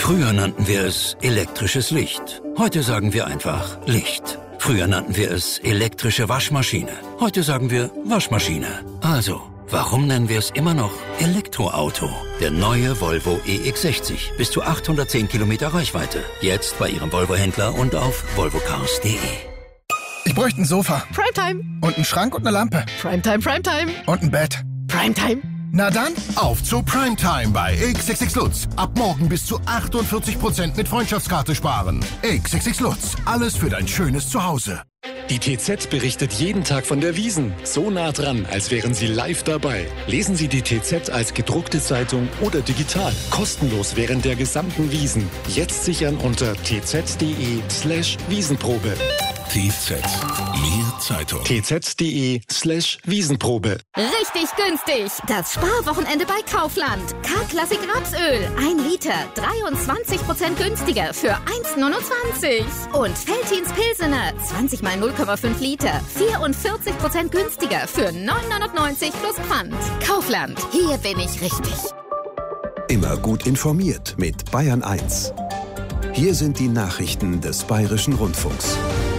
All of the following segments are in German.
Früher nannten wir es elektrisches Licht. Heute sagen wir einfach Licht. Früher nannten wir es elektrische Waschmaschine. Heute sagen wir Waschmaschine. Also, warum nennen wir es immer noch Elektroauto? Der neue Volvo EX60. Bis zu 810 Kilometer Reichweite. Jetzt bei Ihrem Volvo-Händler und auf volvocars.de. Ich bräuchte ein Sofa. Primetime. Und einen Schrank und eine Lampe. Primetime, Primetime. Und ein Bett. Primetime. Na dann, auf zu Primetime bei XXX Lutz. Ab morgen bis zu 48% mit Freundschaftskarte sparen. XXX Lutz, alles für dein schönes Zuhause. Die TZ berichtet jeden Tag von der Wiesn. So nah dran, als wären Sie live dabei. Lesen Sie die TZ als gedruckte Zeitung oder digital. Kostenlos während der gesamten Wiesn. Jetzt sichern unter tz.de/Wiesenprobe. TZ, mehr Zeitung. tz.de/Wiesenprobe. Richtig günstig! Das Sparwochenende bei Kaufland. K-Klassik Rapsöl. 1 Liter. 23% günstiger für 1,29. Und Veltins Pilsener. 20 mal 0,5 Liter. 44% günstiger für 9,99 plus Pfand. Kaufland. Hier bin ich richtig. Immer gut informiert mit Bayern 1. Hier sind die Nachrichten des Bayerischen Rundfunks.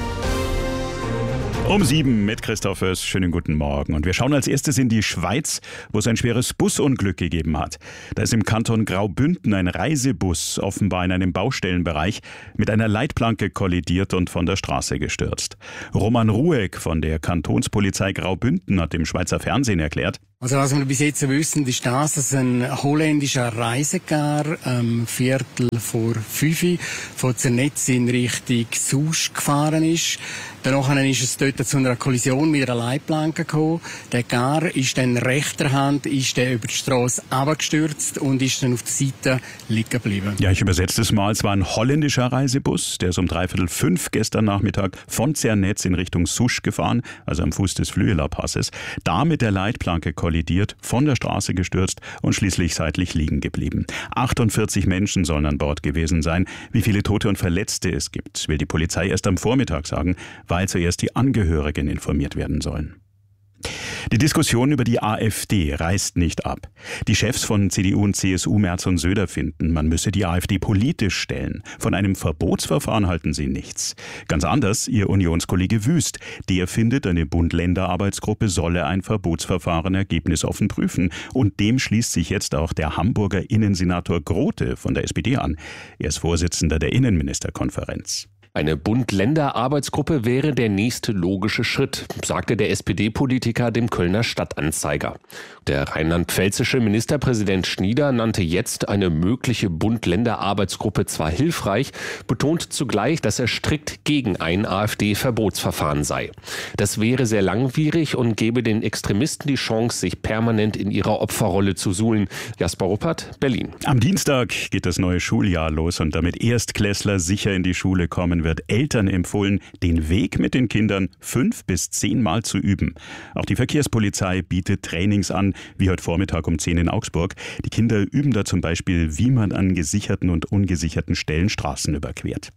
Um 7 mit Christoph Föß. Schönen guten Morgen. Und wir schauen als erstes in die Schweiz, wo es ein schweres Busunglück gegeben hat. Da ist im Kanton Graubünden ein Reisebus offenbar in einem Baustellenbereich mit einer Leitplanke kollidiert und von der Straße gestürzt. Roman Rueck von der Kantonspolizei Graubünden hat dem Schweizer Fernsehen erklärt: Also was wir bis jetzt wissen, ist das, dass ein holländischer Reisegar Viertel vor 5 von Zernetz in Richtung Susch gefahren ist. Danach ist es dort zu einer Kollision mit einer Leitplanke gekommen. Der Gar ist dann rechter Hand über die Strasse runtergestürzt und ist dann auf der Seite liegen geblieben. Ja, ich übersetze es mal. Es war ein holländischer Reisebus, der ist um 3:45 gestern Nachmittag von Zernetz in Richtung Susch gefahren, also am Fuß des Flüeler Passes, da mit der Leitplanke kollidiert, von der Straße gestürzt und schließlich seitlich liegen geblieben. 48 Menschen sollen an Bord gewesen sein. Wie viele Tote und Verletzte es gibt, will die Polizei erst am Vormittag sagen, weil zuerst die Angehörigen informiert werden sollen. Die Diskussion über die AfD reißt nicht ab. Die Chefs von CDU und CSU, Merz und Söder, finden, man müsse die AfD politisch stellen. Von einem Verbotsverfahren halten sie nichts. Ganz anders ihr Unionskollege Wüst. Der findet, eine Bund-Länder-Arbeitsgruppe solle ein Verbotsverfahren ergebnisoffen prüfen. Und dem schließt sich jetzt auch der Hamburger Innensenator Grote von der SPD an. Er ist Vorsitzender der Innenministerkonferenz. Eine Bund-Länder-Arbeitsgruppe wäre der nächste logische Schritt, sagte der SPD-Politiker dem Kölner Stadtanzeiger. Der rheinland-pfälzische Ministerpräsident Schnieder nannte jetzt eine mögliche Bund-Länder-Arbeitsgruppe zwar hilfreich, betont zugleich, dass er strikt gegen ein AfD-Verbotsverfahren sei. Das wäre sehr langwierig und gebe den Extremisten die Chance, sich permanent in ihrer Opferrolle zu suhlen. Jasper Ruppert, Berlin. Am Dienstag geht das neue Schuljahr los und damit Erstklässler sicher in die Schule kommen, wird Eltern empfohlen, den Weg mit den Kindern 5 bis 10 Mal zu üben. Auch die Verkehrspolizei bietet Trainings an, wie heute Vormittag um 10 in Augsburg. Die Kinder üben da zum Beispiel, wie man an gesicherten und ungesicherten Stellen Straßen überquert.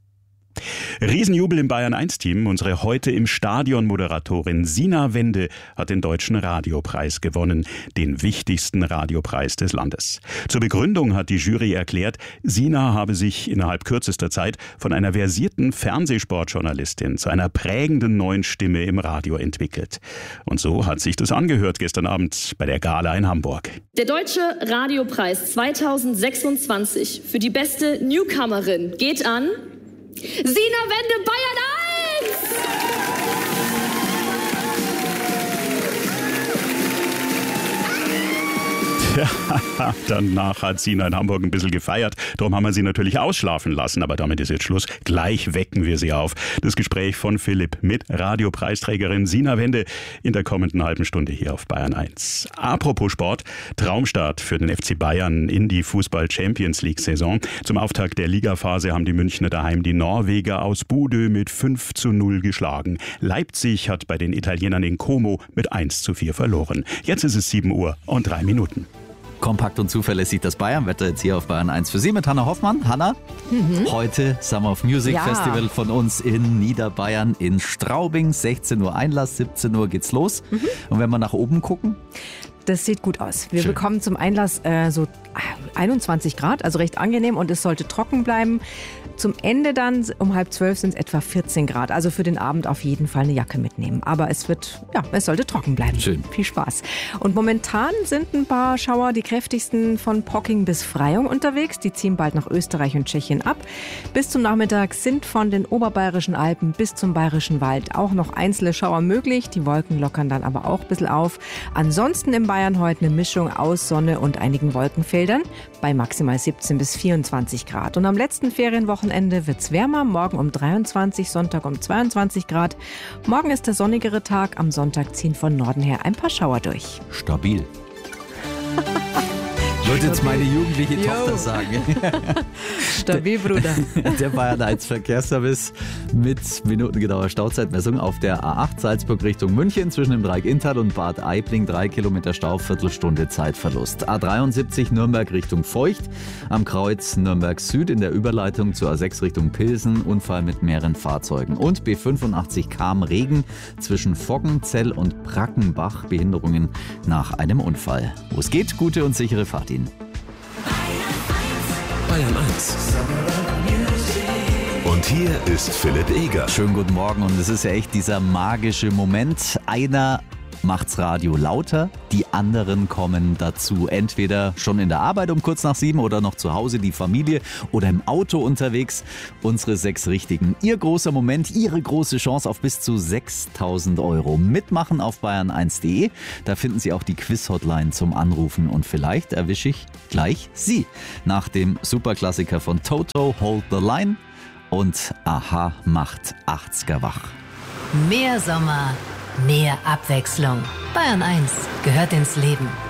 Riesenjubel im Bayern-1-Team. Unsere heute im Stadion-Moderatorin Sina Wende hat den Deutschen Radiopreis gewonnen, den wichtigsten Radiopreis des Landes. Zur Begründung hat die Jury erklärt, Sina habe sich innerhalb kürzester Zeit von einer versierten Fernsehsportjournalistin zu einer prägenden neuen Stimme im Radio entwickelt. Und so hat sich das angehört gestern Abend bei der Gala in Hamburg. Der Deutsche Radiopreis 2026 für die beste Newcomerin geht an Sina Wende, Bayern 1! Ja, danach hat Sina in Hamburg ein bisschen gefeiert. Darum haben wir sie natürlich ausschlafen lassen. Aber damit ist jetzt Schluss. Gleich wecken wir sie auf. Das Gespräch von Philipp mit Radiopreisträgerin Sina Wende in der kommenden halben Stunde hier auf Bayern 1. Apropos Sport, Traumstart für den FC Bayern in die Fußball-Champions-League-Saison. Zum Auftakt der Ligaphase haben die Münchner daheim die Norweger aus Bodø mit 5:0 geschlagen. Leipzig hat bei den Italienern in Como mit 1:4 verloren. Jetzt ist es 7:03. Kompakt und zuverlässig das Bayern-Wetter jetzt hier auf Bayern 1 für Sie mit Hanna Hoffmann. Hanna, heute Summer of Music Festival von uns in Niederbayern in Straubing. 16 Uhr Einlass, 17 Uhr geht's los. Und wenn wir nach oben gucken? Das sieht gut aus. Wir bekommen zum Einlass so 21 Grad, also recht angenehm und es sollte trocken bleiben. Zum Ende dann um 11:30 sind es etwa 14 Grad. Also für den Abend auf jeden Fall eine Jacke mitnehmen. Aber es sollte trocken bleiben. Schön. Viel Spaß. Und momentan sind ein paar Schauer, die kräftigsten von Pocking bis Freyung unterwegs. Die ziehen bald nach Österreich und Tschechien ab. Bis zum Nachmittag sind von den oberbayerischen Alpen bis zum Bayerischen Wald auch noch einzelne Schauer möglich. Die Wolken lockern dann aber auch ein bisschen auf. Ansonsten in Bayern heute eine Mischung aus Sonne und einigen Wolkenfeldern bei maximal 17 bis 24 Grad. Und am letzten Ferienwochenende wird es wärmer. Morgen um 23, Sonntag um 22 Grad. Morgen ist der sonnigere Tag. Am Sonntag ziehen von Norden her ein paar Schauer durch. Stabil. Würde jetzt meine jugendliche Tochter sagen. Stabil, Bruder. Der Bayern 1 Verkehrsservice mit minutengenauer Stauzeitmessung auf der A8 Salzburg Richtung München zwischen dem Dreieck Inntal und Bad Aibling 3 Kilometer Stau, Viertelstunde Zeitverlust. A73 Nürnberg Richtung Feucht am Kreuz Nürnberg Süd in der Überleitung zur A6 Richtung Pilsen, Unfall mit mehreren Fahrzeugen. Und B85 Cham-Regen zwischen Voggenzell und Brackenbach, Behinderungen nach einem Unfall. Wo es geht, gute und sichere Fahrt Ihnen. Bayern 1. Und hier ist Philipp Eger. Schönen guten Morgen und es ist ja echt dieser magische Moment. Einer macht's Radio lauter, die anderen kommen dazu. Entweder schon in der Arbeit um kurz nach 7 oder noch zu Hause die Familie oder im Auto unterwegs. Unsere 6 Richtigen. Ihr großer Moment, Ihre große Chance auf bis zu 6.000 €. Mitmachen auf bayern1.de. Da finden Sie auch die Quiz-Hotline zum Anrufen und vielleicht erwische ich gleich Sie. Nach dem Superklassiker von Toto, Hold the Line und Aha macht 80er wach. Mehr Sommer. Mehr Abwechslung. Bayern 1 gehört ins Leben.